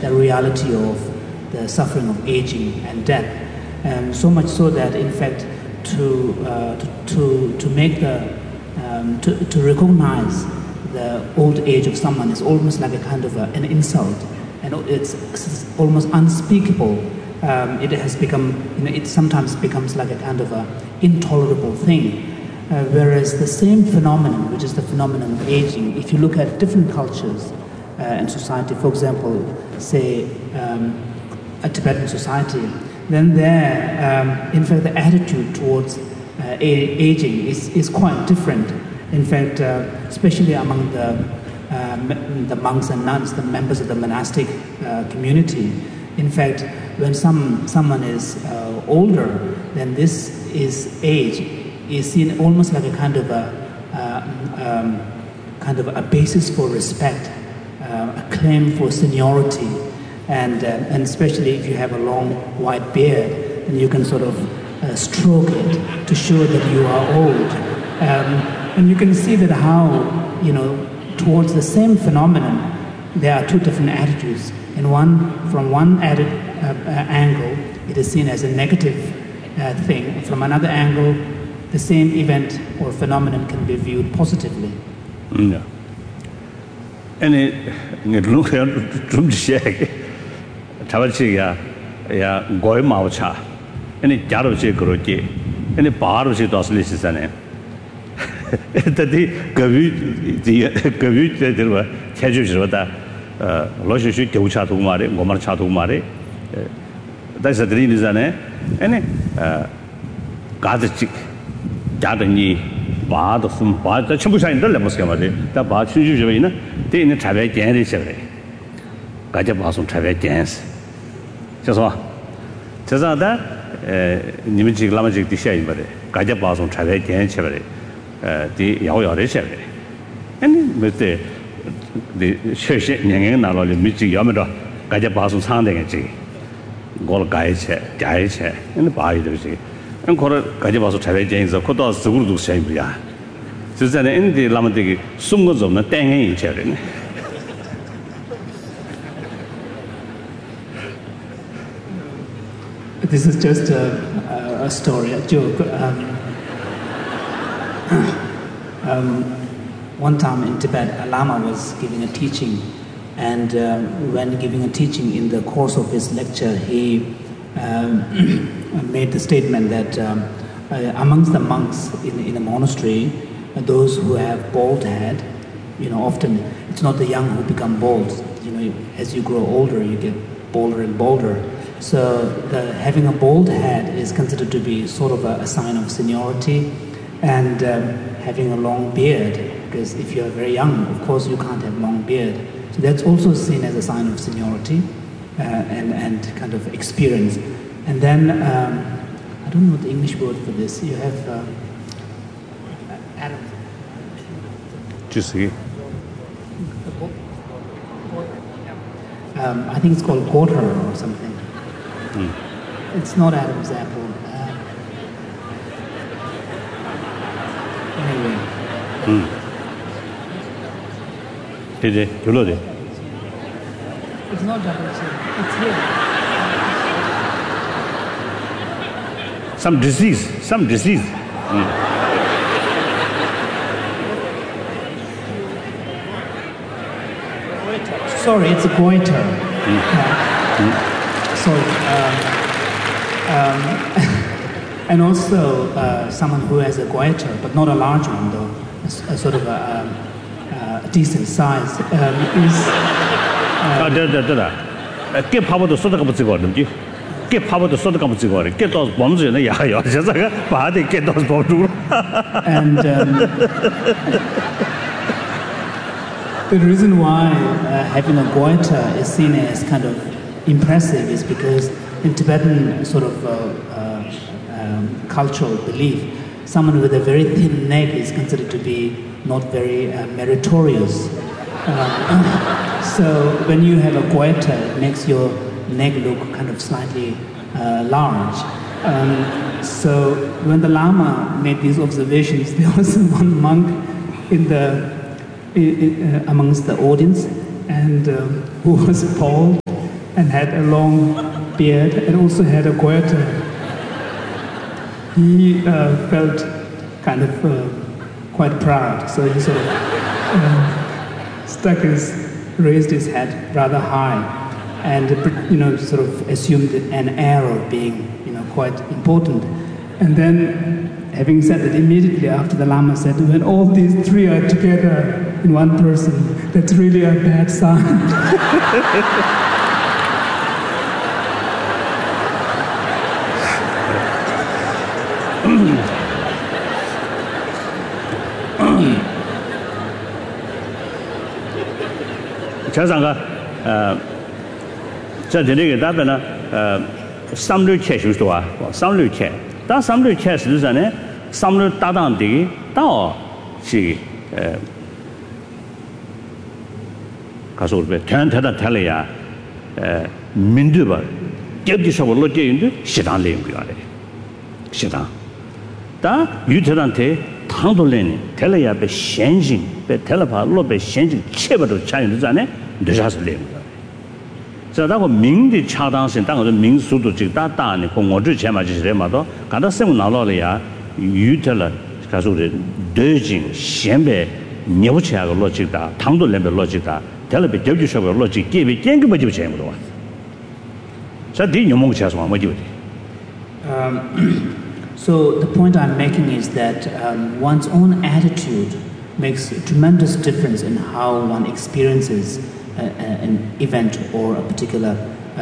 the reality of the suffering of aging and death. So much so that, in fact, to make to recognize the old age of someone is almost like a kind of an insult, and it's almost unspeakable. It has become, it sometimes becomes like a kind of a intolerable thing. Whereas the same phenomenon, which is the phenomenon of aging, if you look at different cultures and society, for example, say a Tibetan society, then there, in fact, the attitude towards aging is quite different. In fact, especially among the monks and nuns, the members of the monastic community, in fact, when someone is older, then this age is seen almost like a kind of a basis for respect, a claim for seniority, and especially if you have a long white beard, then you can sort of stroke it to show that you are old, and you can see that how towards the same phenomenon there are two different attitudes. From one angle, it is seen as a negative thing. From another angle, the same event or phenomenon can be viewed positively. Yeah. And it look at drum shake. Tavachi ya goy maucha. And it jaro che groje. And it bar she does listen. That the Gavu there were casual. Logic Teucha to Mare, Gomarcha to Mare. That's the reason, and Gazachick, Jadani, Bad of some part, the Chabusa in the Lemoscamade, the Bad usually, they in the Travel Dance. Gajabasum Travel Dance. Just what? Just that, Nimic Lamagic Dishay, but Gajabasum Travel Dance, the Yao and with the church Yang not only Michi Yamada, Gajabasu Sanding, Gol Gaiche, and the Bai. And call it Gajabasu Travel James of Kotos Zulu Shambria. So that in the Lamati Sungos of the Tang Cherin. This is just a story, a joke. One time in Tibet, a Lama was giving a teaching, and when giving a teaching in the course of his lecture, he made the statement that amongst the monks in a monastery, those who have bald head, often it's not the young who become bald. As you grow older, you get bolder and bolder. So having a bald head is considered to be sort of a sign of seniority, and having a long beard, because if you're very young, of course you can't have long beard. So that's also seen as a sign of seniority and kind of experience. And then, I don't know the English word for this. You have Adam. Just here. I think it's called quarter or something. It's not Adam's apple. Anyway. It's not double chin. It's here. Some disease. Sorry, it's a goiter. Sorry. And also someone who has a goiter, but not a large one though, a sort of a decent size, is... Get power to sort of get power to sort of get those bombs in the yard, just like a party, get those bombs. And the reason why having a goiter is seen as kind of impressive is because in Tibetan sort of cultural belief, someone with a very thin neck is considered to be not very meritorious. So when you have a goiter, it makes your neck look kind of slightly large. So when the Lama made these observations, there was one monk amongst the audience, and who was bald, and had a long beard and also had a goiter. He felt kind of quite proud, so he sort of raised his head rather high, and sort of assumed an air of being quite important. And then, having said that, immediately after the Lama said, when all these three are together in one person, that's really a bad sign. 자상가 자 되게 답변은 삼류 체수도 와 삼류 체 다 삼류 체수잖아요 삼류 따당되기 다시 가서 우리 대한대다 달래야 민두바 접지서로 로제인도 시단 내용 그래 시단 다 유태한테 당돌래니 달래야 배 현신 배 텔레파 로배 현신 체버도 차이는잖아요 늦어서 내용 자, 다고 민의 차당性当个民俗的这个大呢，跟我之前嘛就是嘛都，看到生活拿到了呀，遇到了，他说的德行、先辈、牛起来个逻辑的，唐多人的逻辑的，他那边就说个逻辑，这边根本就全部都完。这第一梦想是我就的。 So the point I'm making is that one's own attitude makes a tremendous difference in how one experiences an event or a particular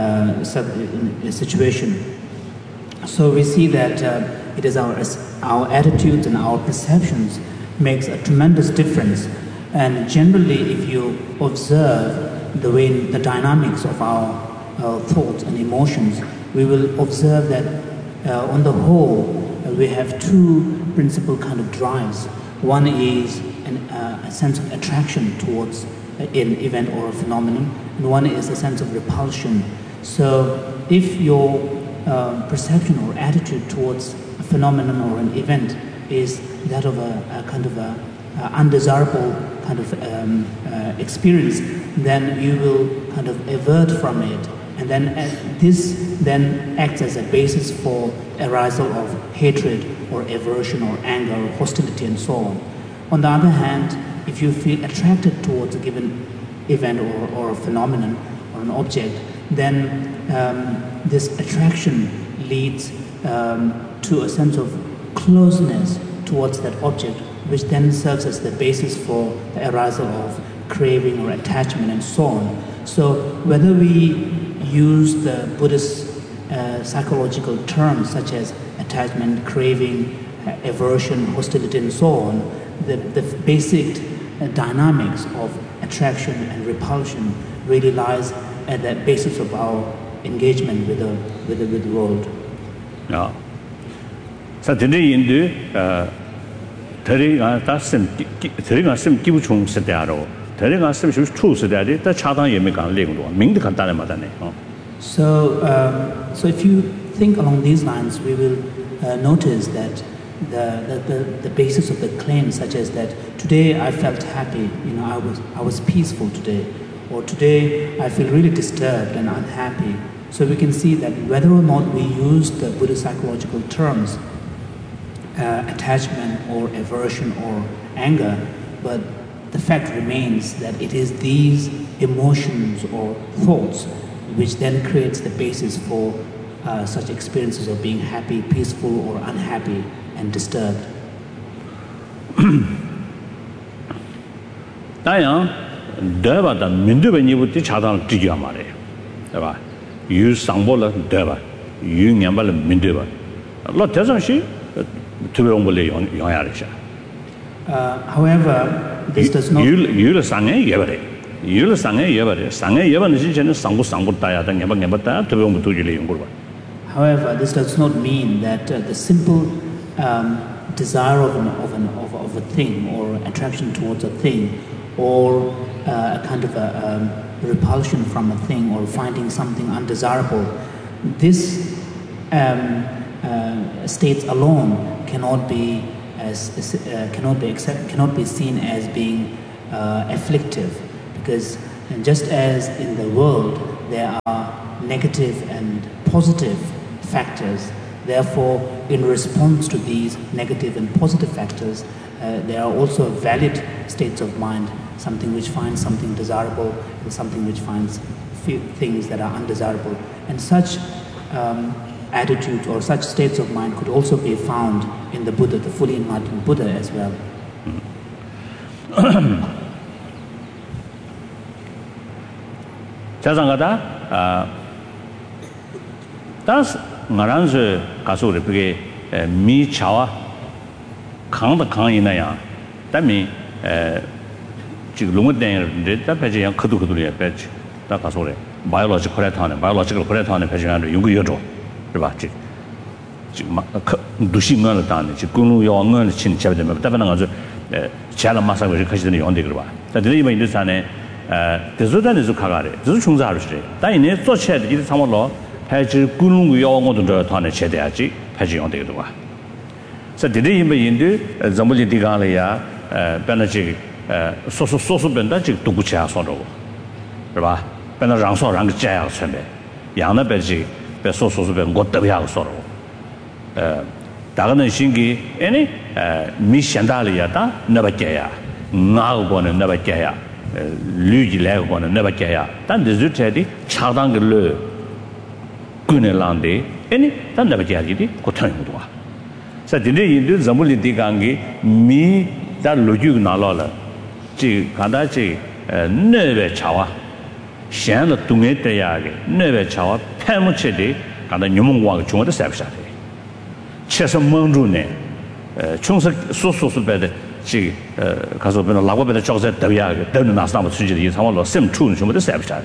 situation. So we see that it is our attitudes and our perceptions makes a tremendous difference. And generally, if you observe the dynamics of our thoughts and emotions, we will observe that on the whole we have two principal kind of drives. One is a sense of attraction towards an event or a phenomenon, and one is a sense of repulsion. So if your perception or attitude towards a phenomenon or an event is that of a kind of a undesirable kind of experience, then you will kind of avert from it, and then this then acts as a basis for arousal of hatred or aversion or anger or hostility and so on. On the other hand, if you feel attracted towards a given event or a phenomenon or an object, then this attraction leads to a sense of closeness towards that object, which then serves as the basis for the arousal of craving or attachment and so on. So whether we use the Buddhist psychological terms such as attachment, craving, aversion, hostility and so on, the basic dynamics of attraction and repulsion really lies at the basis of our engagement with the world. Yeah. So today in the terega sim 기부 총 세대로 terega sim 수 세대에 다 차단 예매 간 내용도 명도 간단히 말하네. So if you think along these lines, we will notice that the basis of the claim, such as that today I felt happy, I was peaceful today, or today I feel really disturbed and unhappy. So we can see that whether or not we use the Buddhist psychological terms, attachment or aversion or anger, but the fact remains that it is these emotions or thoughts which then creates the basis for such experiences of being happy, peaceful or unhappy and disturbed. 다양 대바다 민두베니부터 차단 지지야 말이에요. 봐. 유 상보라 대바. 유 냠발 민두바. 로 대상시 투베옹벌레 영향이죠. However, this does not 유를 상에 예버래. 유를 상에 예버래. 상에 예버는 시전에 상부 따야다 냠바 투베옹부 두지래 용거봐. However, this does not mean that the simple desire of a thing or attraction towards a thing or a kind of a repulsion from a thing or finding something undesirable, this states alone cannot be seen as being afflictive, because And just as in the world there are negative and positive factors, therefore in response to these negative and positive factors, there are also valid states of mind, something which finds something desirable and something which finds things that are undesirable. And such attitudes or such states of mind could also be found in the Buddha, the fully enlightened Buddha as well. 자상하다 다스 나란즈 가수를 그게 미차와 강다 강이나야 담이 지금 롱어땡인데 답하지 양 그도그도리야 배지 다 가서래 바이올로지컬 프레타는 배지한테 연구여줘 그봐 지금 막 두시면을 다는 지금 군우요원을 친잡되면 답하는 거죠 제가 마사를 같이 되는 용대 그봐 자 드리면 인도산에 대조단에서 가가래 저 충자를 시但이네做起来的 이제 상황로 해지 군우요원도 저 단에 제대하지 배지 용대도 봐 자 드리면 인도 전부리 디가래야 변하지 소소 변다 지금 두구치야 소로 그봐 변나 랑소 랑 자야 선배 양나 배지 배 소소 변 것도야 소로 다가는 신기 애니 미션달이야다 나바께야 나고는 나바께야 류지래고는 나바께야 단 드즈테디 차당글로 군엘란데 애니 단 나바께야디 고통이도 와 자 근데 인도 전부리 디강기 미다 로주 나라라 지 간다지 네베 차와 샹의 동에 때야게 네베 차와 패무체디 간다 뉴몽왕 중어도 삽샤데 최소 멍주네 총석 소소소베데 지 가서 변을 라고베데 적자 더야게 더는 나스나마 수지리 상황로 셈 추는 좀도 삽샤데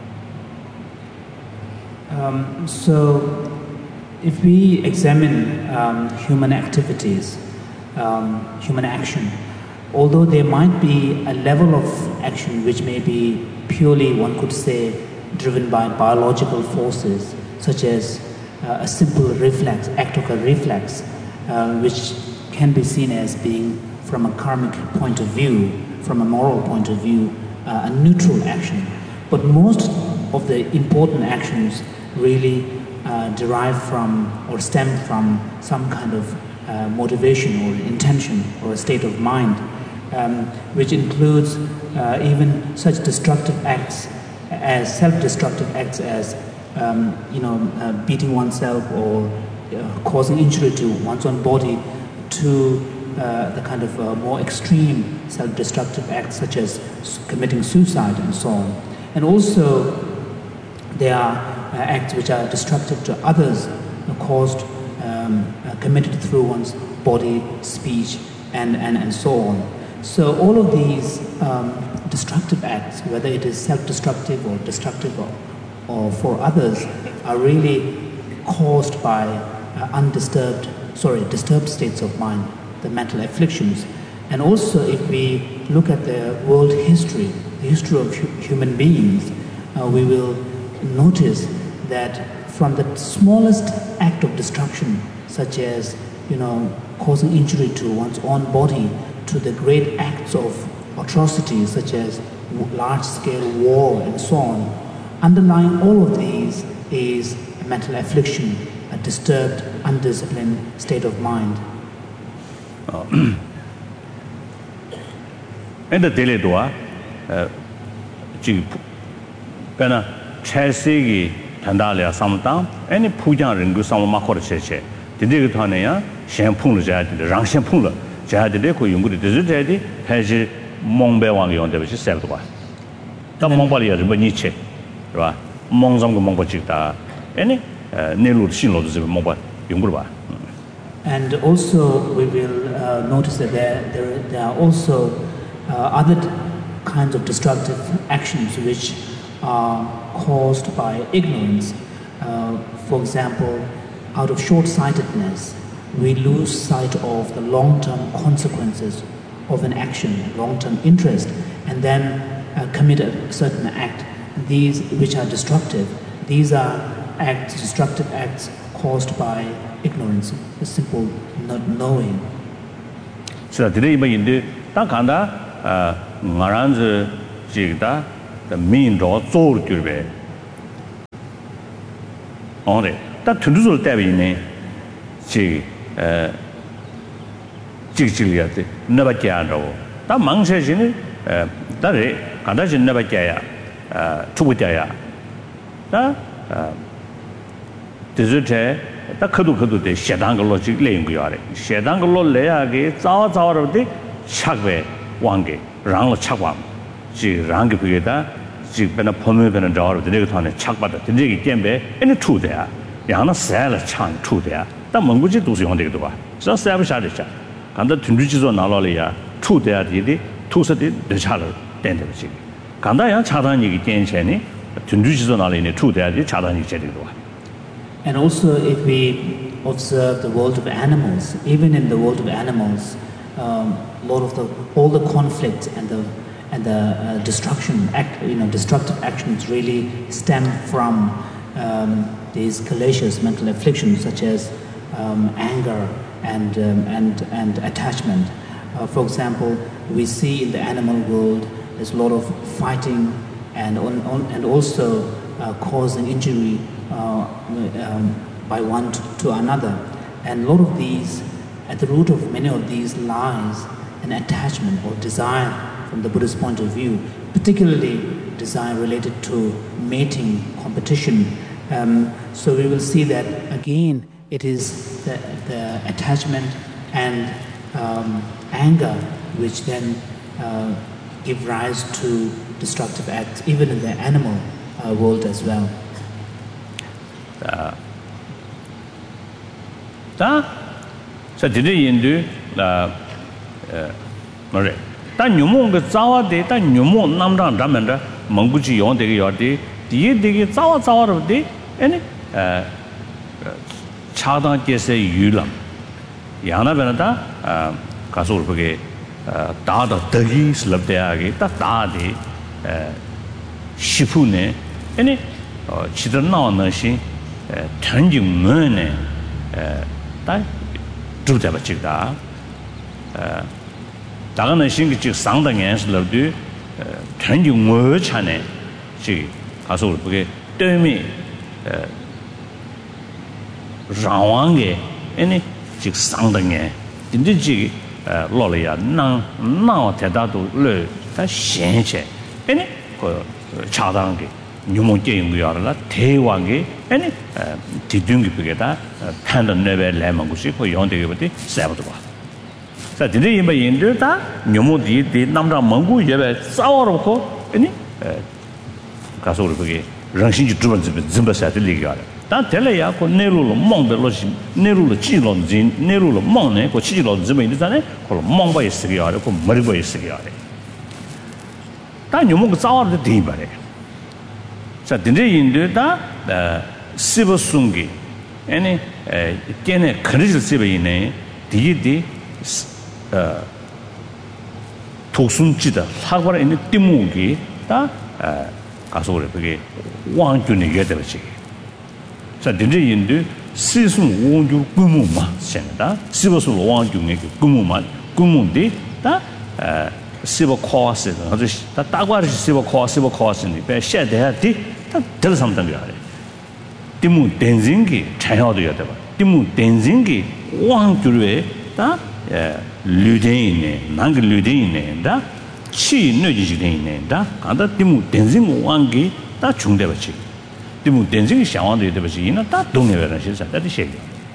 So if we examine human activities, human action, although there might be a level of action which may be purely, one could say, driven by biological forces, such as a simple reflex, act of a reflex, which can be seen as being, from a karmic point of view, from a moral point of view, a neutral action. But most of the important actions really derive from or stem from some kind of motivation or intention or a state of mind, which includes even such destructive acts as self-destructive acts as beating oneself or causing injury to one's own body, to the kind of more extreme self-destructive acts such as committing suicide and so on. And also there are acts which are destructive to others, committed through one's body, speech, and so on. So all of these destructive acts, whether it is self-destructive or destructive or for others, are really caused by disturbed states of mind, the mental afflictions. And also if we look at the world history, the history of human beings, we will notice that from the smallest act of destruction, such as causing injury to one's own body, to the great acts of atrocity such as large-scale war and so on, underlying all of these is a mental affliction, a disturbed, undisciplined state of mind. And the daily doa, Pena Chelsea Tandalia Samtam, any Pujan Ringu Samakor Cheche, the Digitania, Shampoo Jad, the Rang Shampoo, Jad the Deco, you would desert, has a Mongbe on the which is Selva. The Mongolia is Beniche, Mongzong Mongojita, any Nelu Shino Mobile, Yungruba. And also we will notice that there are also other kinds of destructive actions which are caused by ignorance. For example, out of short-sightedness, we lose sight of the long-term consequences of an action, long-term interest, and then commit a certain act. These which are destructive, these are destructive acts caused by ignorance, a simple not knowing. So today in the Takanda Maranz Jigda the mean draw soul curve. On it. That to do Davine, she Chichiliate, never candle. That monk says in it, that is, Kardashian never care, Tuitaya. Desert. The Kudu de Shadangologic language. Shadangolo Leage, Zawa of the Chagwe, Wange, Rang Chagwam. She rang Pigeta, she been a pomade and a door of the Negaton, Chagba, the Nigi Gembe, and a two there. Yana Sal Chan, two there. The Monguji does on the door. So Savage and the Tundiches on Nalolia, two there, two set the Charter, Dental. Kandaya Chadani Gencheni, Tundiches on Alini, two there, the Chadani Chedidua. And also, if we observe the world of animals, even in the world of animals, lot of all the conflict and the destruction, destructive actions really stem from these calacious mental afflictions such as anger and attachment. For example, we see in the animal world there's a lot of fighting and also causing injury by one to another. And a lot of these, at the root of many of these lies an attachment or desire from the Buddhist point of view, particularly desire related to mating, competition. So we will see that again it is the attachment and anger which then give rise to destructive acts, even in the animal world as well. So today in the Mare. Tan Yumong Zawa de Tan Yumo Namdan Damanda, Manguchi on the Yordi, the Zawa of the any Chada Jesse Yulam. Yana Venata, Kasurpage, Dada Dagi Slabdeagi, Tadi, Shifune, any Chidana Nashi, Tanjung Mune, that do the Chida. 다가는 신기지 상당히 loved 전용 뭐 차네 지 가서 그게 때문에 라왕게 아니 지 상당히 인지지 로리야 나 대다도 르다 신체 아니 그 차당게 뉴몬게 인구야라 대왕게 아니 디둥기 그게다 판단 레벨 레망고시 그 연대게부터 세버도 봐 자, 근데 이제 인도다 녀모디 남자 몽고 예배 싸워놓고 아니 가서 우리 거기 정신이 두번 좀 들리게 하래. 다 될래야 그 내로로 몽벨로시 내로로 찌론진 내로로 몽네 그 찌로 좀 있잖아요. 그 몽바 있으게 하래. 그 머리바 있으게 하래. 다 녀모가 싸워도 돼 말이야. 자, 근데 인도다 시버숭기 아니 걔네 그릇을 씹어이네. 디디 독순지다 사과를 있는 띠무기 다 가서 그래 그게 왕준이 되듯이 자 근데 인도 시순 원주 꾸무마 생다 시버스 왕준의 꾸무인데 다 시버 코스 아주 다 따과를 시버 코스니 배 셔대야지 다 들삼던 거야 띠무 댄징기 차야도야 돼 띠무 댄징기 왕주의 다 류대인네 난그 류대인네 다 치느지대인네 다 간다 티무 댄징 왕기 다 중대버지 티무 댄징 샤완데 되버지 이나 다 동네베라 실사 다 디셰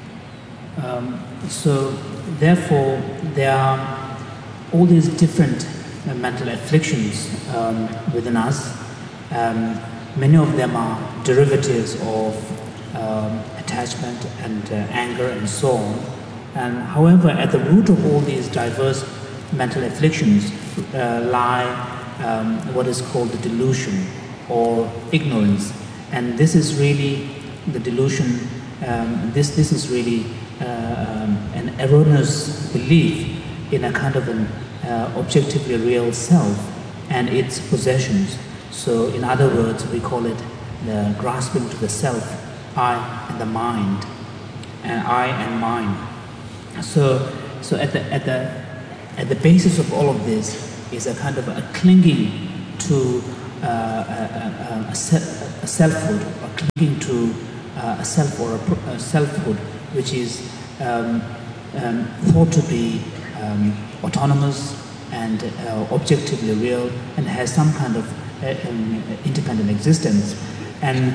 So therefore there are all these different mental afflictions within us. Many of them are derivatives of attachment and anger and so on. And however, at the root of all these diverse mental afflictions lie what is called the delusion or ignorance. And this is really the delusion, this is really an erroneous belief in a kind of an objectively real self and its possessions. So in other words, we call it the grasping to the self, I and the mind, and I and mine. So at the basis of all of this is a kind of a clinging to selfhood, or clinging to a self or a selfhood which is thought to be autonomous and objectively real and has some kind of independent existence. And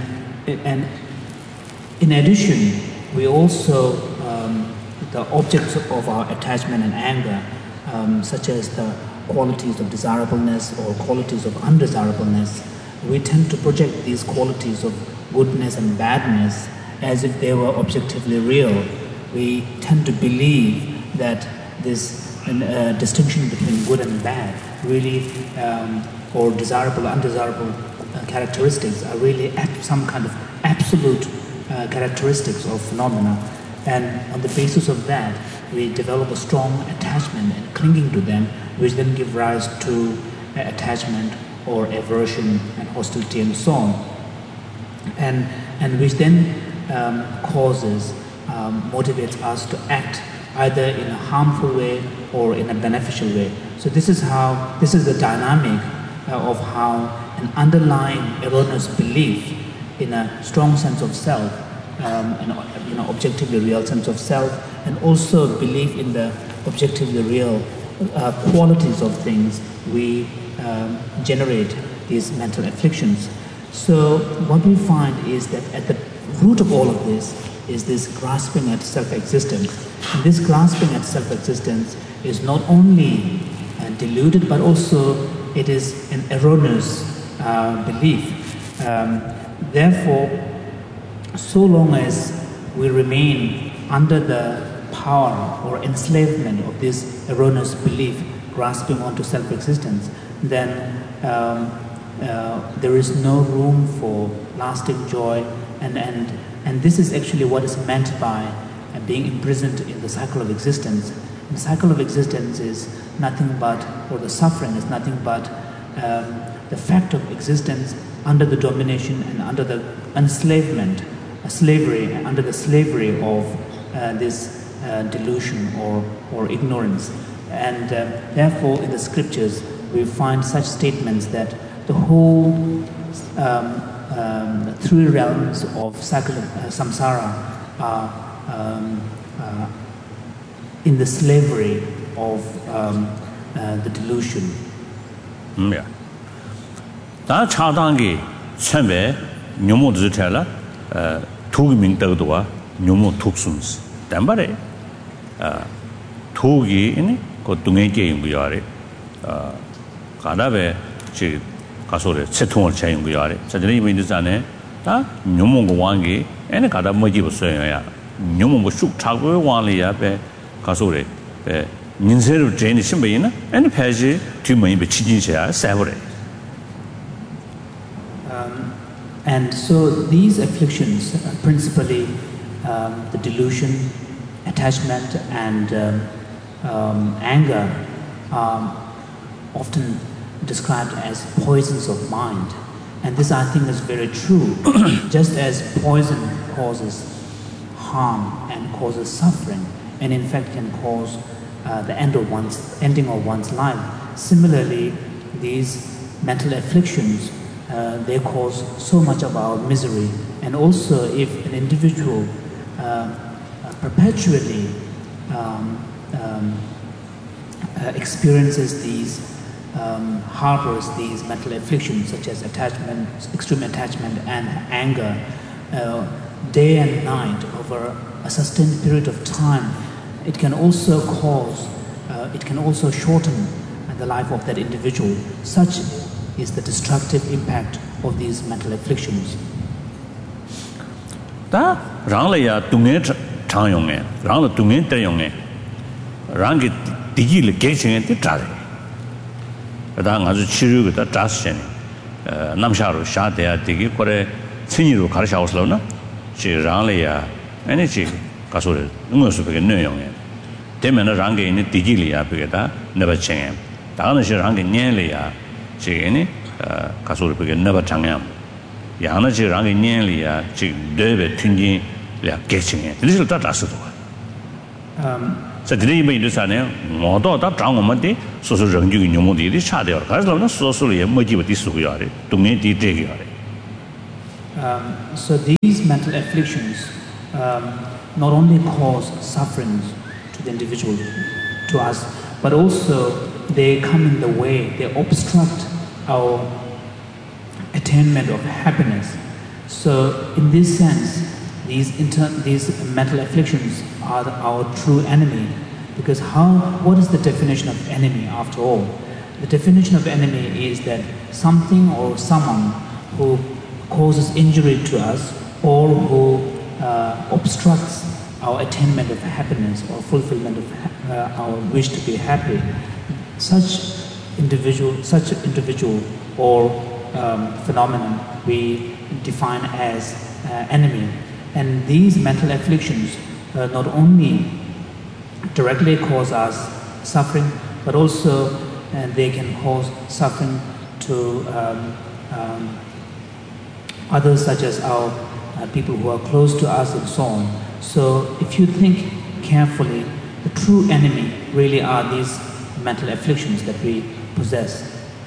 in addition, we also, the objects of our attachment and anger, such as the qualities of desirableness or qualities of undesirableness, we tend to project these qualities of goodness and badness as if they were objectively real. We tend to believe that this distinction between good and bad really, or desirable, undesirable characteristics are really some kind of absolute characteristics of phenomena. And on the basis of that, we develop a strong attachment and clinging to them, which then give rise to attachment or aversion and hostility and so on. And which then causes, motivates us to act either in a harmful way or in a beneficial way. So this is the dynamic of how an underlying erroneous belief in a strong sense of self, an objectively real sense of self, and also belief in the objectively real qualities of things, we generate these mental afflictions. So what we find is that at the root of all of this is this grasping at self-existence. And this grasping at self-existence is not only deluded, but also it is an erroneous belief. Therefore, so long as we remain under the power or enslavement of this erroneous belief, grasping onto self-existence, then there is no room for lasting joy, and this is actually what is meant by being imprisoned in the cycle of existence. The cycle of existence is nothing but, or the suffering is nothing but the fact of existence under the domination and under the enslavement, slavery, under the slavery of this delusion or ignorance. And therefore, in the scriptures, we find such statements that the whole three realms of cycle of samsara are in the slavery of the delusion. Yeah. 다 차단기 처음에 묘모 드텔라 투기민 떠도와 묘모 툭숨스 담바레 투기 이니 그 동행계 임부야레 가다베 지 가소레 채통을 차용부야레 자들이 이민들잖아요 다 묘모고 왕기 애네 가다 뭐지 없어요야 묘모 쑥 차고 왕리야 베 가소레 베 민세로 제니 심베이나 애네 패지 뒤머이 베 치진셔야 사버레. And so these afflictions, principally the delusion, attachment, and anger, are often described as poisons of mind. And this, I think, is very true. Just as poison causes harm and causes suffering, and in fact can cause the ending of one's life, similarly, these mental afflictions they cause so much of our misery. And also, if an individual perpetually experiences these, harbors these mental afflictions such as attachment, extreme attachment and anger, day and night over a sustained period of time, it can also shorten the life of that individual. Such is the destructive impact of these mental afflictions. 다 랑래야 동네 장용에 랑의 동네 대용에 랑기 디기를 개칭에 뜻자래. 다 아주 치료가 다 자스네. 남샤로 샤대야 되기 거래 친이로 가르쳐서나 지 랑래야 아니지 가서를 응어서 그게 내용에 되면은 랑게 있는 디기리야 그게다 내버칭에 다는 시 랑게 년래야 지니 가서를 그게 내버 장양 야는 지 랑게 년래야 지 내베 튕긴 야 개칭에 이것을 다 자스도 在这里面就是呢，我到长我们的说是人均牛毛的差掉了，可是呢，说也没几个的数要的，东年的这个要的。 So these mental afflictions not only cause sufferings to the individual, to us, but also they come in the way, they obstruct our attainment of happiness. So in this sense, these mental afflictions are our true enemy. Because what is the definition of enemy after all? The definition of enemy is that something or someone who causes injury to us or who obstructs our attainment of happiness or fulfillment of our wish to be happy. Such individual or phenomenon we define as enemy. And these mental afflictions not only directly cause us suffering, but also they can cause suffering to others, such as our people who are close to us and so on. So if you think carefully, the true enemy really are these mental afflictions that we possess.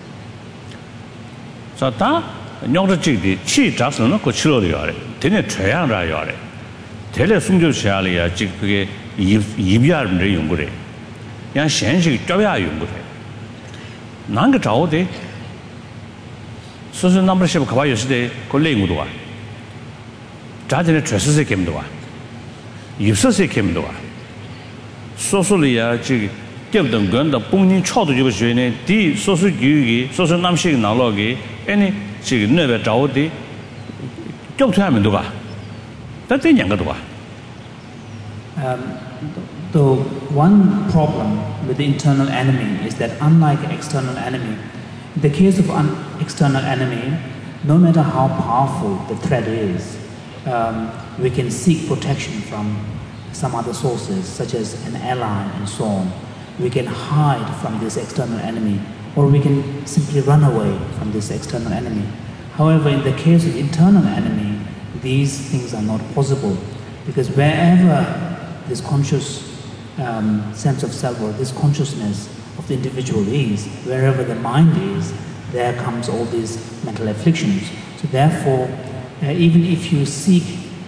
So that nyongda chigdi chi jaksan no ko chilo yore tene chayang ra yore tele sungjo chali ya chig pge yibya mre yungure yang shen shi twya yungure nang ga chao de so so number ship ka ba yoside ko lengu do wa ja jene chese se kem do wa yibse se kem do wa so so li ya chig kem dong gan da bong ni chao de ju ge ne di so so yu gi so so nam shi na lo gi any 这个那边找的，交出来没多吧？但这两个多吧。 The one problem with the internal enemy is that unlike external enemy, in the case of an external enemy, no matter how powerful the threat is, we can seek protection from some other sources, such as an ally and so on. We can hide from this external enemy, or we can simply run away from this external enemy. However, in the case of internal enemy, these things are not possible, because wherever this conscious sense of self or this consciousness of the individual is, wherever the mind is, there comes all these mental afflictions. So therefore, even if you seek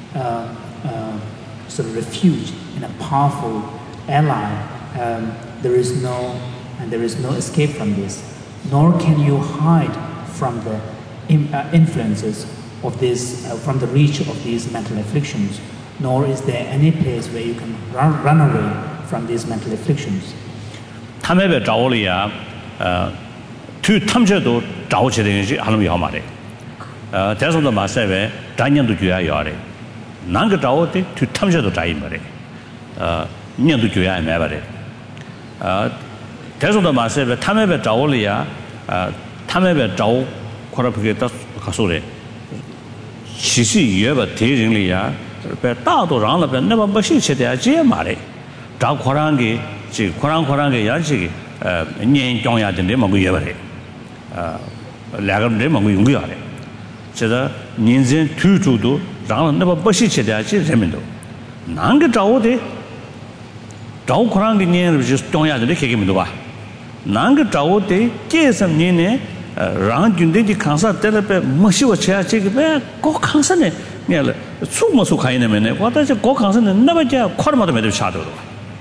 sort of refuge in a powerful ally, there is no escape from this, nor can you hide from the influences of this, from the reach of these mental afflictions, nor is there any place where you can run away from these mental afflictions. 他们被找了呀，去他们这都找起来是还能要嘛的，再说的嘛是呗，咱年都就要的，哪个找的去他们这都找一嘛的，年都就要买吧的，再说的嘛是呗，他们被找了呀，他们被找，可能不给他他说的，其实也不敌人了呀，被大多让了呗，那么不兴趣的这嘛的，找可能给。 这可能个样子个年长呀的那么个月吧的，两个人那么个用个的，这个年轻推出都让那么不稀奇的这人们都，哪个找的，找可能个年就是长呀的那些个么多吧，哪个找的这什么年呢？让军队的抗杀得了呗，没许我吃这个呗，搞抗杀呢，你了，出没出看那么呢？我但是搞抗杀呢，那么叫快了嘛都没得下头了。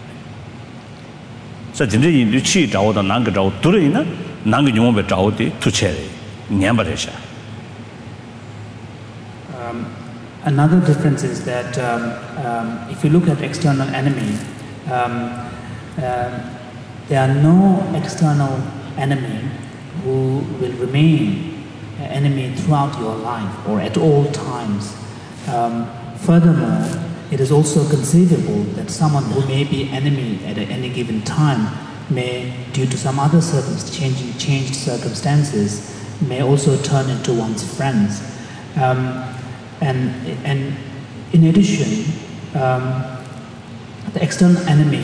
在真正印度去找的哪个找对了呢？哪个用被找的出钱的，年不得下。 Another difference is that if you look at external enemy, there are no external enemy who will remain an enemy throughout your life or at all times. Furthermore, it is also conceivable that someone who may be enemy at any given time may, due to some other changed circumstances, may also turn into one's friends. And in addition, the external enemy,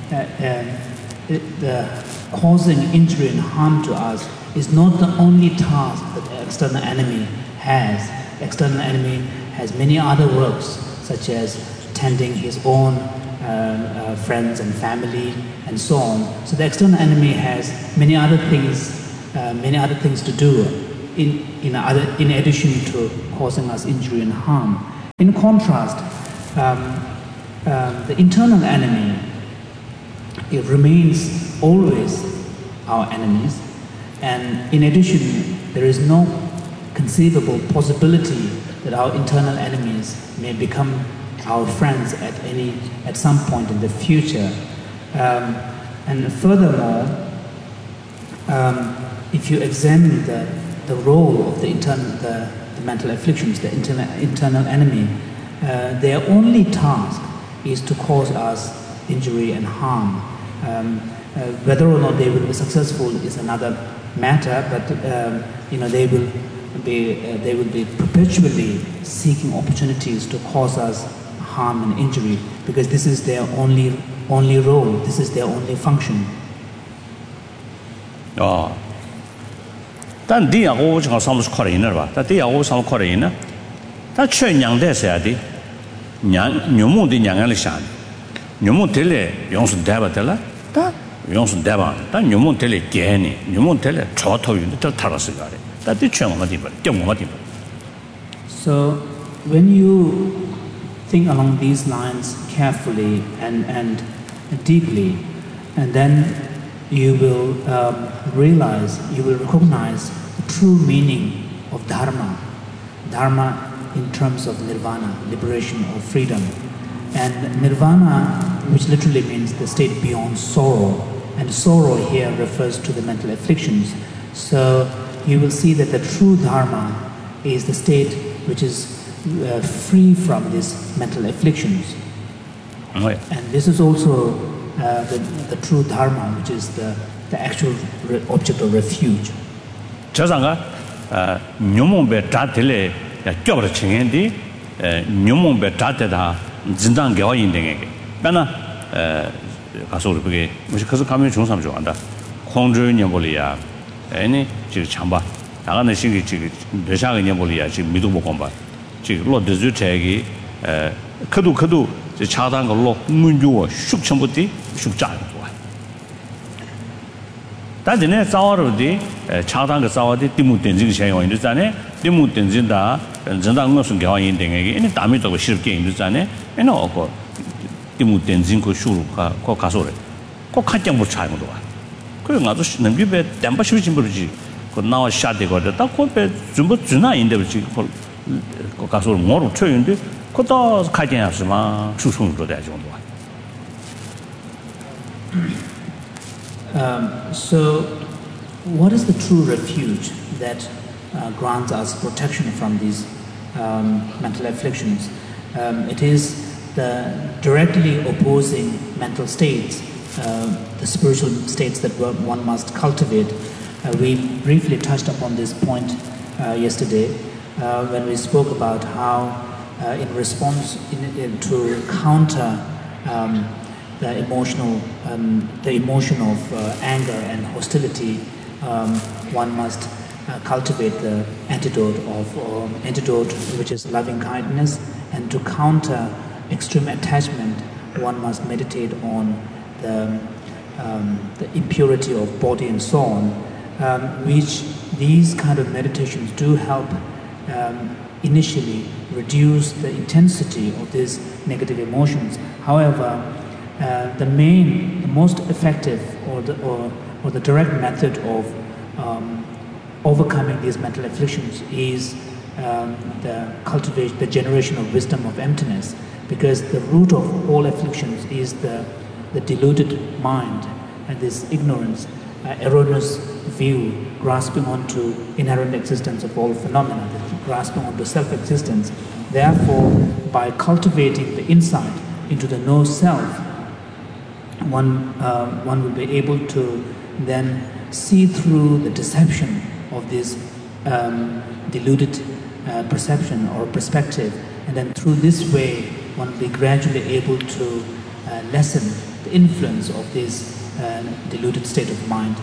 the causing injury and harm to us, is not the only task that the external enemy has. The external enemy has many other works, such as tending his own friends and family and so on. So the external enemy has many other things to do in addition to causing us injury and harm. In contrast, the internal enemy, it remains always our enemies, and in addition, there is no conceivable possibility that our internal enemies may become our friends at some point in the future. And furthermore, if you examine the role of the mental afflictions, the internal enemy, their only task is to cause us injury and harm. Whether or not they will be successful is another matter, but they will be perpetually seeking opportunities to cause us harm and injury, because this is their only role, this is their only function. 但第二个我讲上面是可怜的吧？但第二个上面可怜呢，但全娘的是啥的？娘母的娘的想，娘母得了用是带不得了，但用是带吧，但娘母得了给你，娘母得了超头用的都他了是个的，但对全我们地方，对我们地方。 So when you think along these lines carefully and deeply, and then you will recognize the true meaning of dharma. Dharma in terms of nirvana, liberation or freedom. And nirvana, which literally means the state beyond sorrow, and sorrow here refers to the mental afflictions. So you will see that the true dharma is the state which is free from these mental afflictions. Right. And this is also the true dharma, which is the actual object of refuge. 저상가 녀몽베 다텔레 껴버려 칭엔디 녀몽베 다테다 진단 개와 인댕에게 나나 가서 우리 무슨 그래서 가면 중삼 좋아한다. 홍주 녀볼이야. 아니 지금 참바 나가는 시기 지금 러시아가 녀볼이야. 지금 미도 못 건바. 지금 로드즈 책이 커도 차단 걸로 문주어 숙청부터 숙장 좋아. 다전에 싸워로디 차단 그 싸워디 디무 된진 현용 있잖아요. 디무 된진다 전당 무슨 개화인 등에게 이 담이 또 쉽게 있잖아요. 에는 어거 디무 된진 그 수가 거 가서래. 꼭 한장 못 차는 거 봐. 그래 나도 남비배 담바 쉬진 버지. 그 나와 샤데 거다. 딱 코페 좀 주나 인데 버지. 그 가서 뭐로 쳐인데 그것도 가진하지만 추천도 돼 정도. So, what is the true refuge that grants us protection from these mental afflictions? It is the directly opposing mental states, the spiritual states that one must cultivate. We briefly touched upon this point yesterday when we spoke about how in response to counter the emotion of anger and hostility, one must cultivate the antidote which is loving kindness, and to counter extreme attachment, one must meditate on the impurity of body and so on, which these kind of meditations do help initially reduce the intensity of these negative emotions. However, the most effective or the direct method of overcoming these mental afflictions is the generation of wisdom of emptiness, because the root of all afflictions is the deluded mind and this ignorance, erroneous view, grasping onto inherent existence of all phenomena, grasping onto self-existence. Therefore, by cultivating the insight into the no self, one will be able to then see through the deception of this deluded perception or perspective, and then through this way one will be gradually able to lessen the influence of this deluded state of mind.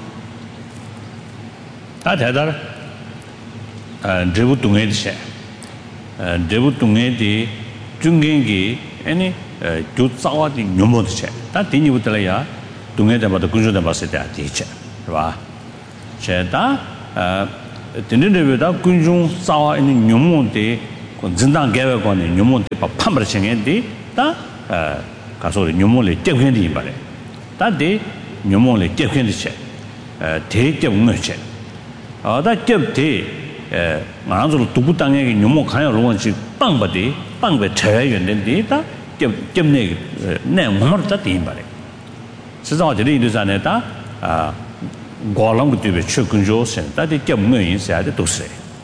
교 싸워지 녀모드체 다 디니부터야 동해자마다 군주대 봤을 때 디체 봐 제다 디니르베다 군중 싸워 있는 녀모데 진당 개외관의 녀모데 판벌 생인데 다 가서 녀모를 떼견이 말해 다데 녀모를 떼견이 체 대대 운명체 다 떼대 만으로 두고 땅에 녀모 가야 로원지 빵바디 빵베 제외연된데 다 겹내 내 몸을 다 띠인바래实际上这里就是呢他高冷的对别去工作生他的겹내 인사에都是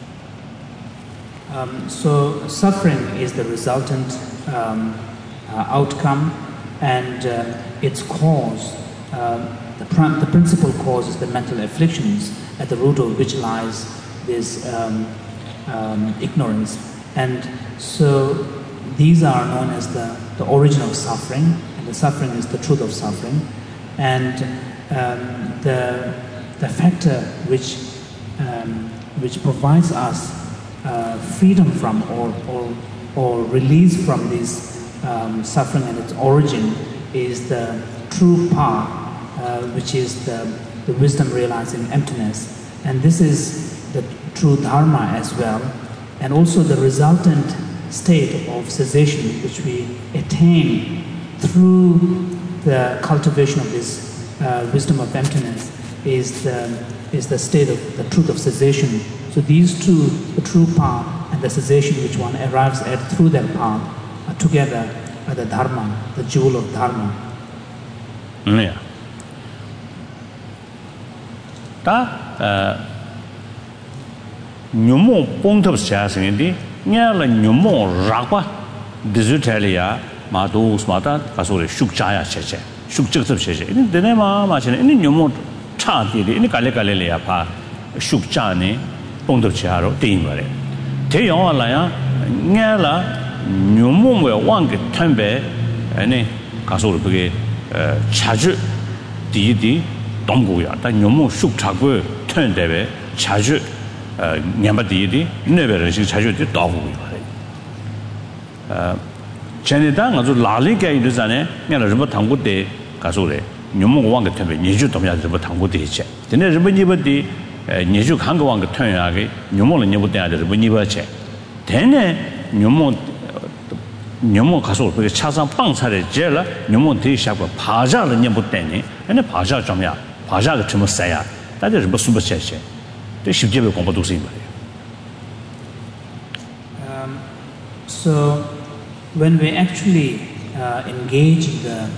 So suffering is the resultant outcome and its cause the principal cause is the mental afflictions at the root of which lies this ignorance and so these are known as the origin of suffering and the suffering is the truth of suffering and the factor which provides us freedom from or release from this suffering and its origin is the true path which is the wisdom realizing emptiness and this is the true dharma as well and also the resultant state of cessation which we attain through the cultivation of this wisdom of emptiness is the state of the truth of cessation. So these two, the true path and the cessation which one arrives at through that path are together are the dharma, the jewel of dharma. Yeah. Ta nyumo pongtop siasingdi nyala nyumo rakpa dizutalia mato smata kasore shukchaya cheche shukchiktsap cheche ini dene ma chene ini nyumo chati ini kale le ya pha shukchane pongtop chiaro teimare te yawala ya nyala nyumo we wang thambe ani kasore bege chaju di 동고야 다 너무 숙차고 턴데베 자주 냠바디디 네베를 자주 떠고 말해 전에다 아주 라리게 이르잖아요 내가 좀 당고대 가서래 너무 왕게 턴베 예주 도면 좀 당고대 있지 근데日本이버디 예주 한거 왕게 턴야게 너무는 예부대 아들日本이버체 되네 너무 가서 그 차상 빵차를 제라 너무 대샤고 바자를 예부대니 근데 바자 좀야 바자가 좀 써야 다들 뭐 숨버셔셔 또 쉽게 공부도 쓰인 말이에요. So when we actually engage in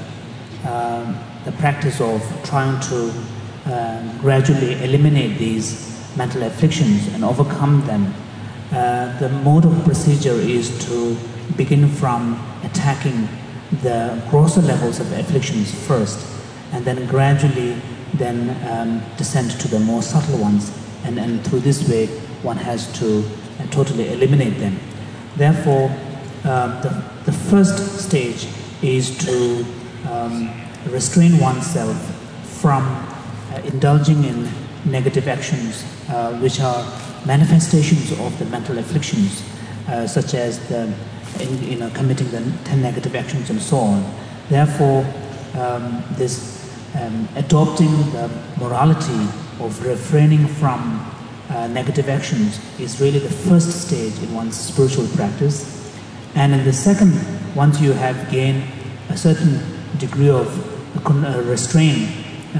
the practice of trying to gradually eliminate these mental afflictions and overcome them, the mode of procedure is to begin from attacking the grosser levels of afflictions first and then gradually descend to the more subtle ones and through this way one has to totally eliminate them. Therefore the first stage is to restrain oneself from indulging in negative actions which are manifestations of the mental afflictions such as committing the 10 negative actions and so on. Therefore this adopting the morality of refraining from negative actions is really the first stage in one's spiritual practice. And in the second, once you have gained a certain degree of restraint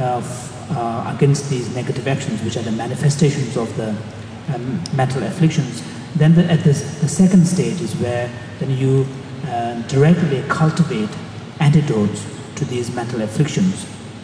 against these negative actions, which are the manifestations of the mental afflictions, then the second stage is where then you directly cultivate antidotes to these mental afflictions.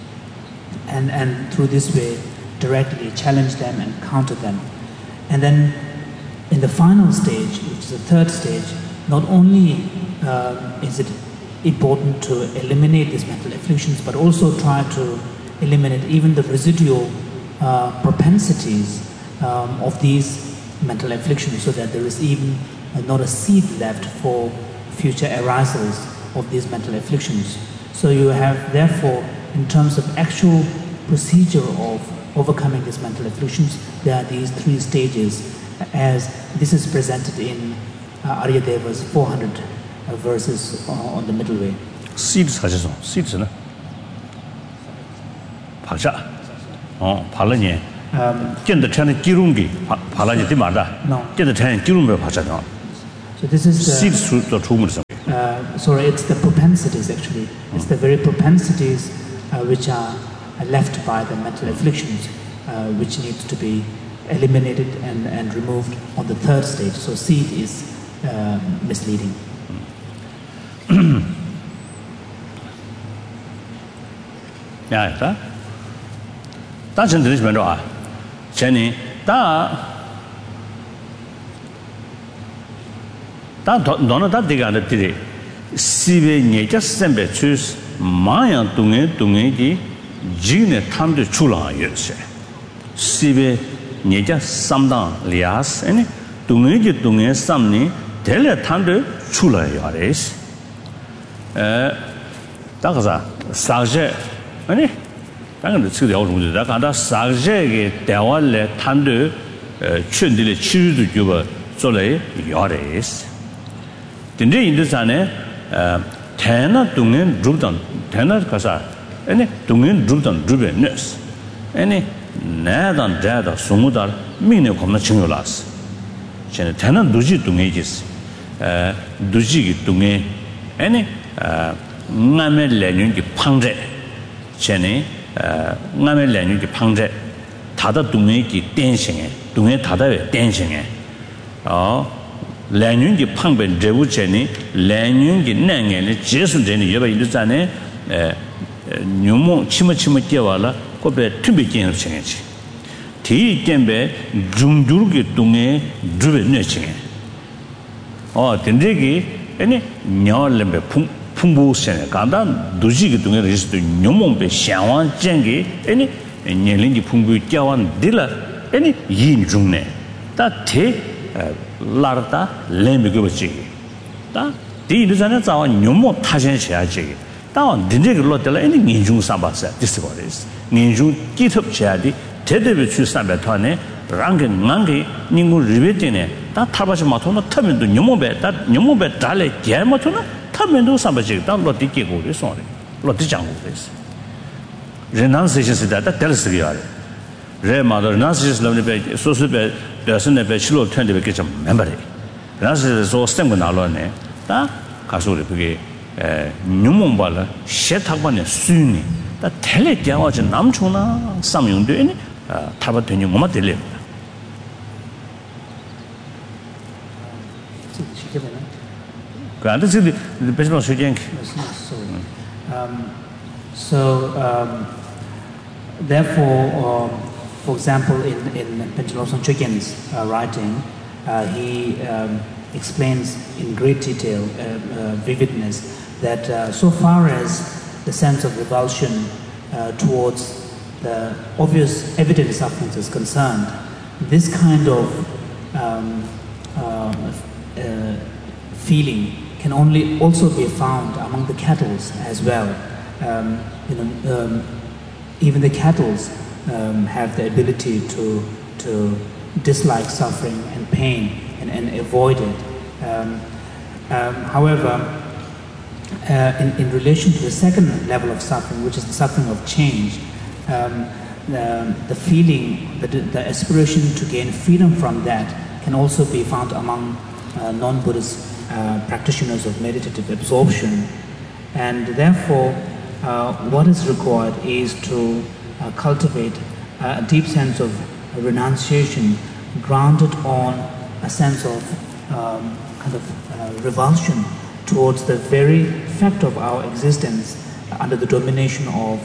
And through this way, directly challenge them and counter them. And then in the final stage, which is the third stage, not only is it important to eliminate these mental afflictions, but also try to eliminate even the residual propensities of these mental afflictions so that there is even not a seed left for future arisals of these mental afflictions. So you have therefore, in terms of actual procedure of overcoming these mental afflictions, there are these three stages as this is presented in Aryadeva's 400 verses on the middle way. Seeds 하셔서 seeds 네. 박자. 발라니. 견의 천의 기름기 발라지 되마다. 견의 천의 기름을 박자다. So this is the seeds 또 주문서. sorry, it's the propensities actually. It's the very propensities which are left by the mental afflictions, which need to be eliminated and removed on the third stage. So seed is misleading. 야, 다. 다시 들으시면 좋아. 전에 너는 다 되게 안 했지. 시베 니자 셈베 추스 마야 동에기 지네 탐도 출라였어. 시베 니자 삼당 리아스 아니 동에 삼니 델레 탐도 출라야레스. 다가자 사제 아니 당연히 지금 야오종들 다가다 사제게 대화를 탐도 춘들의 치유도 주고做了 야레스. 근데 인도산에 태나 동엔 룹던 태나 가사 아니 동엔 룹던 룹에너스 아니 나단 자다 소무다 미네 겁나 증요라스 쟤네 태나 두지 동에지스 두지기 동에 아니 나메 레뉴기 팡제 쟤네 나메 레뉴기 팡제 다다 동에기 댄싱에 동에 다다에 댄싱에 랜윤기 팡벤 제부체니 랜윤기 냉에니 제수제니 여바 인도산에 뉴모 치마치마 깨와라 고베 튜비긴 생이지 디견베 중주르기 동에 주베 내칭에 된데기 아니 녀얼렘베 풍부세네 간다 두지기 동에 리스도 뉴몽베 샹완 쟁기 아니 녀린기 풍부 깨완 딜라 아니 인중네 다테 라르다 렘비고지 다 디르자네 자와 뇽모 타전셔야지 다 딘데글로 될 애니 민중 삼바사 디스거리스 민중 기톱 쳐야지 제대로 출 삼바터네 랑게 낭게 닝고 리베티네 다 타바시 마토나 타면도 뇽모베 다 뇽모베 달레 게마토나 타면도 삼바지 다 로디게고리 소리 로디 장고리스 레난세시스다 다 텔스기야 레마도 레난세시스람네 소스베 person be chilo 20 be kecham member ras so stem ko nalo ne ta kaso le pge nyumong ba la she thak ba ne suni ta thele kyawa je nam chona samyong de ne ta ba de nyum ma de le ka ande se de person so jenk therefore for example, in Pentalosan Chögyal's writing, he explains in great detail, vividness, that so far as the sense of revulsion towards the obvious evident sufferings is concerned, this kind of feeling can only also be found among the cattle as well. Even the cattle have the ability to dislike suffering and pain and avoid it. However, in relation to the second level of suffering, which is the suffering of change, the feeling, the aspiration to gain freedom from that can also be found among non-Buddhist practitioners of meditative absorption. And therefore, what is required is to cultivate a deep sense of renunciation grounded on a sense of revulsion towards the very fact of our existence under the domination of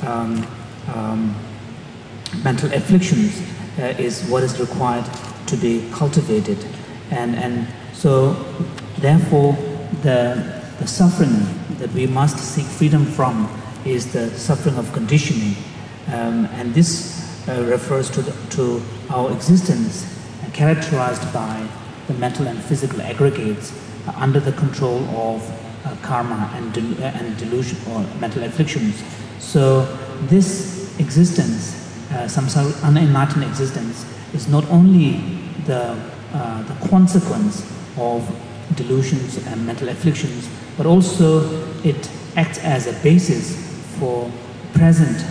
mental afflictions is what is required to be cultivated. And so therefore the suffering that we must seek freedom from is the suffering of conditioning. And this refers to our existence characterized by the mental and physical aggregates under the control of karma and delusion or mental afflictions. So this existence, samsara unenlightened existence, is not only the consequence of delusions and mental afflictions, but also it acts as a basis for present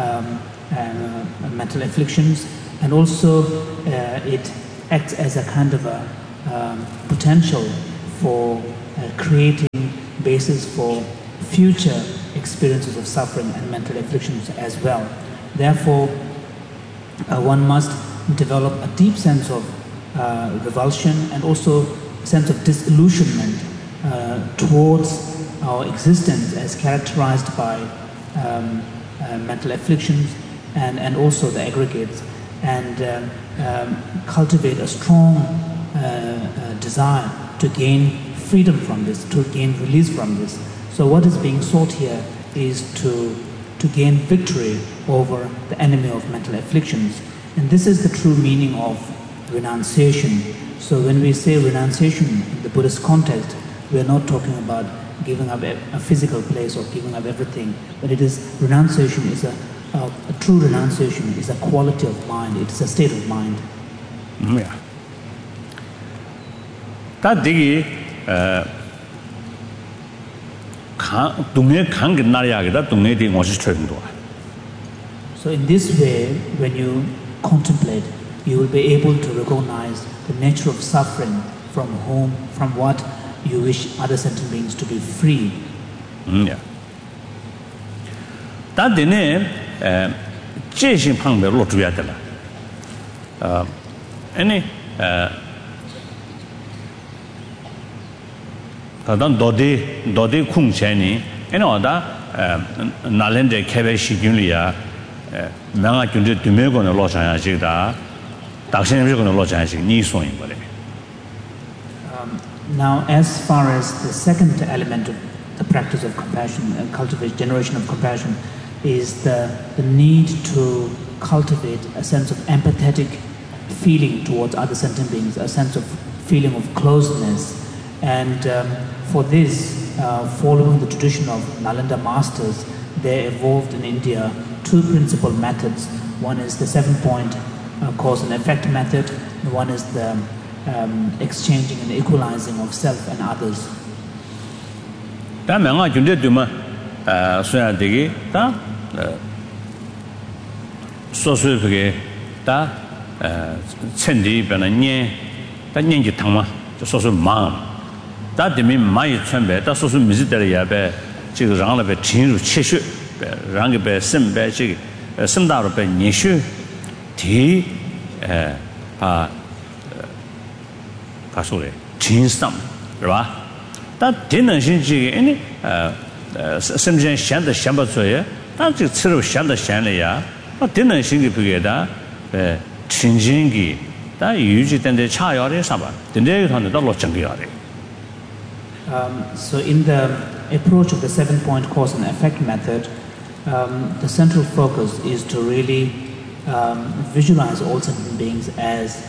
mental afflictions, and also it acts as a kind of a potential for creating basis for future experiences of suffering and mental afflictions as well. Therefore, one must develop a deep sense of revulsion and also a sense of disillusionment towards our existence as characterized by mental afflictions and also the aggregates, and cultivate a strong desire to gain freedom from this, to gain release from this. So what is being sought here is to gain victory over the enemy of mental afflictions. And this is the true meaning of renunciation. So when we say renunciation in the Buddhist context, we are not talking about giving up a physical place or giving up everything, but it is renunciation is a true renunciation is a quality of mind, it is a state of mind. Yeah. That digi so in this way, when you contemplate, you will be able to recognize the nature of suffering from what you wish other sentient beings to be free. Yeah. That dine Jishin Pangbe Lotuyatela. Any Kadan Dodi Kung Cheni, and other Nalende Kebeshi Julia, Manga Junde Dumego and Losan Jida, Dakshan Rigon Losan, Niswing. Now, as far as the second element of the practice of compassion and cultivate generation of compassion is the need to cultivate a sense of empathetic feeling towards other sentient beings, a sense of feeling of closeness. And for this, following the tradition of Nalanda masters, they evolved in India two principal methods. One is the 7-point cause and effect method, and one is the exchanging and equalizing of self and others. That didn't see any Simjan Shanda Shambatsoya, that's it, Sir Shanda Shanaya, but didn't sing it together, Chinjingi, that usually then the Chayari Saba, the day on the dollar Changiari. So, in the approach of the 7-point cause and effect method, the central focus is to really visualize all sentient beings as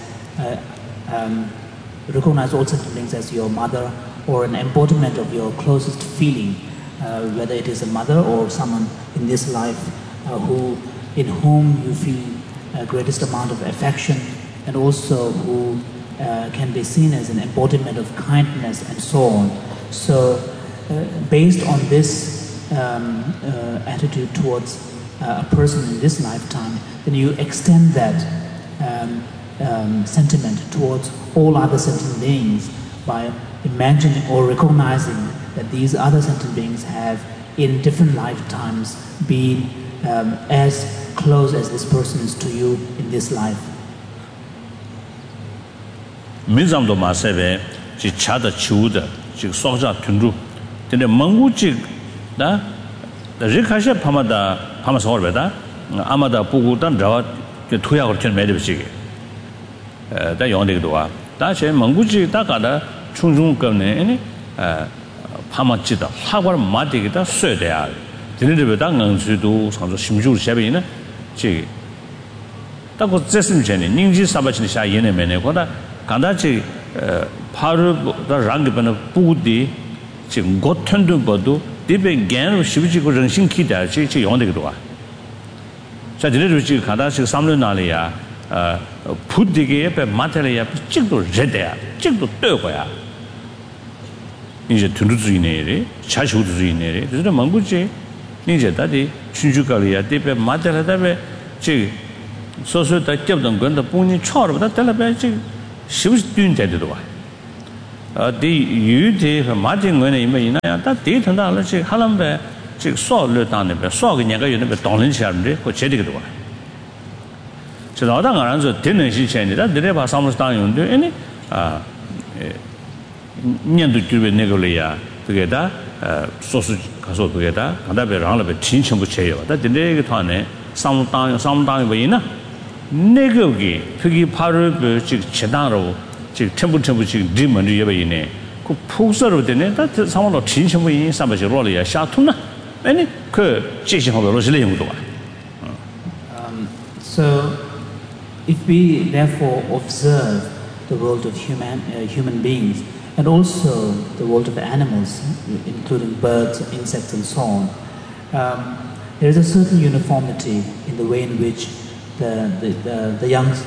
recognize all sentient beings as your mother or an embodiment of your closest feeling, whether it is a mother or someone in this life in whom you feel greatest amount of affection, and also who can be seen as an embodiment of kindness and so on. So based on this attitude towards a person in this lifetime, then you extend that sentiment towards all other sentient beings by imagining or recognizing that these other sentient beings have in different lifetimes been as close as this person is to you in this life. Mizamdo Masebe, she chada chuda, she soja tundu, then the manguchi, the Rikasha Pamada, Pamasorbeda, Amada Pugutan, Drawa, the Tuya or Chen Medivchi. The Yondigua, that's a Manguchi Takada, Chunjung Gane, Pamachita, Hawar Matigita, Södea, the little bit to do some Shimju Shabina, Chi. That was Jessim Jenny, Ninji Sabachin Shayene Menekoda, Kandachi, Paru, the Rangipan Pudi, Chim got turned to Bodu, they began with Shivichi Ranshin Kita, Chi Yondigua. So the little Kadashi Samlunalia. Put the gap at Matalia, Chico Jedea, Chico Turquoia. 이제 둔두주의네래 차시우주의네래 그래서 망부지 이제 다들 춘주가리야 대배 맞다라다배 지 소소다 접던 건데 본인 처음부터 달라배지 시부시 뛴데도 와 디 유대 맞은 거는 이마이나야 다 대탄다를 지 하람배 지 소를 당는배 소가 내가 요는 동는 사람들 그 제대로 와 저 어떤 거라서 되는 시체니다 내가 봐 사무소 당연데 아니 년도 주변 내걸이야 그게다 소수 가서 그게다 간다배 랑라배 진천부 제요 다 근데团에 상당히 보이나 내거기 그게 바로 그 지금 제단으로 지금 템부 지금 리먼이 예배이네 그 폭설로 되네 다 상황도 진천부 인 삼바지 로리야 샤투나 아니 그 제시하고 로실의 용도 와 So if we therefore observe the world of human beings and also the world of animals, including birds, insects, and so on, there is a certain uniformity in the way in which the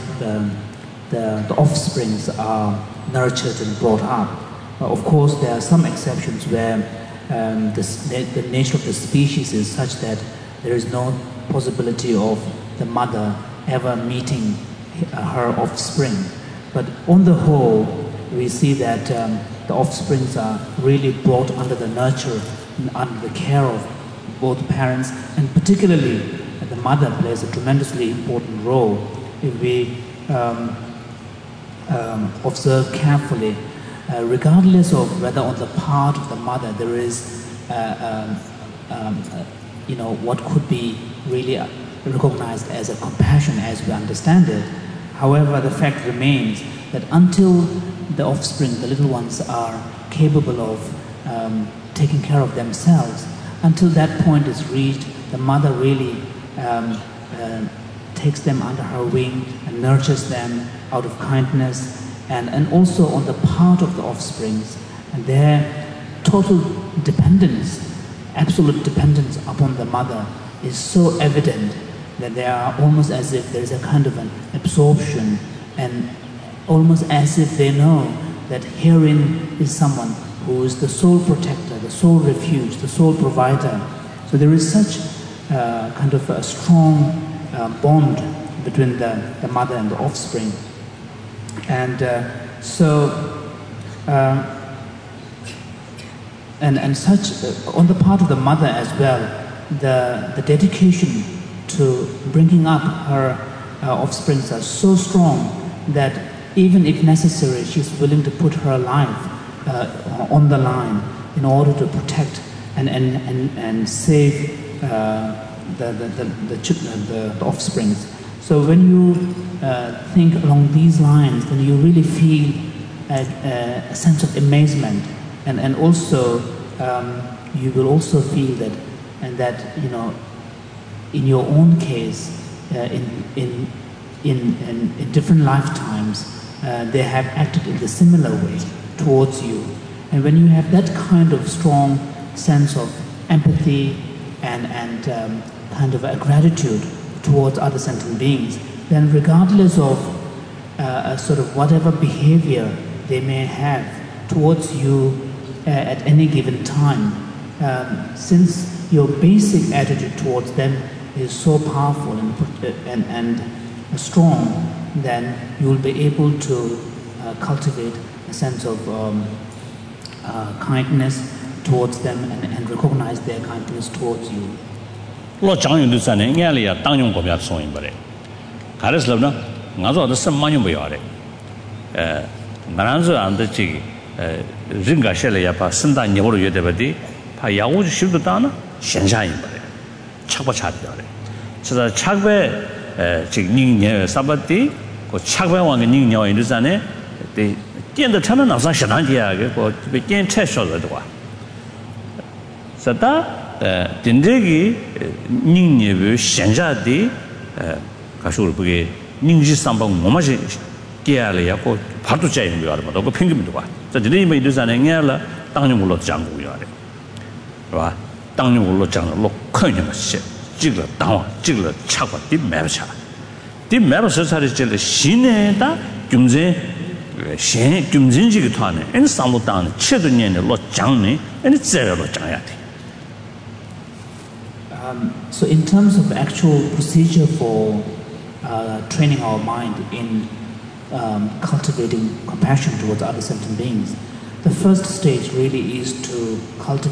offsprings are nurtured and brought up. Of course, there are some exceptions where the nature of the species is such that there is no possibility of the mother ever meeting her offspring. But on the whole, we see that the offsprings are really brought under the nurture and under the care of both parents, and particularly the mother plays a tremendously important role if we observe carefully, regardless of whether on the part of the mother there is what could be really recognized as a compassion as we understand it. However, the fact remains that until the offspring, the little ones, are capable of taking care of themselves, until that point is reached, the mother really takes them under her wing and nurtures them out of kindness, and also on the part of the offsprings, and their total dependence, absolute dependence upon the mother is so evident that they are almost as if there is a kind of an absorption, and almost as if they know that herein is someone who is the sole protector, the sole refuge, the sole provider. So there is such kind of a strong bond between the mother and the offspring. And and such on the part of the mother as well, the dedication to bringing up her offsprings are so strong that even if necessary, she's willing to put her life on the line in order to protect and save the offsprings. So when you think along these lines, then you really feel a sense of amazement, and also you will also feel that, and that in your own case, in different lifetimes, they have acted in a similar way towards you. And when you have that kind of strong sense of empathy and kind of a gratitude towards other sentient beings, then regardless of sort of whatever behavior they may have towards you at any given time, since your basic attitude towards them is so powerful and strong, then you will be able to cultivate a sense of kindness towards them and recognize their kindness towards you. Lo chang yu du san ne ngai le ya tang yong ko bya so yin ba de. Ga de slo na nga zo de sem ma yong ba ya de. Na ran zo an de ji rin ga she le ya pa sen da ni bo yue de ba de pa ya wu ji shu de da na xian sha yin ba de. Chak ba cha de ya de. Chi da chak be ji ning nie sa ba de ko chak be wang ge ning niao yin du san ne de dian de cha na na sang xian dan ji ya ge ko be dian che shuo de wa. Sa da 딘데기 닝예부 현자디 가쇼를 보게 닝지 삼방 뭐마지 깨야래고 바도 짜이는 거 알아. 너그 팽금도 봐. 저 드네이 이르잖아. 냥라 당뇨물로 장고요. 봐. 당뇨물로 장로 큰년 씨. 찍을 당와 찍을 차고 뒷매차. 뒷매로 서사를 질 신에다 중제 shen tumjin ji ge thane en samu tan che du nyen lo jang ne en zhe lo jang ya de. So in terms of actual procedure for training our mind in cultivating compassion towards other sentient beings, the first stage really is to cultivate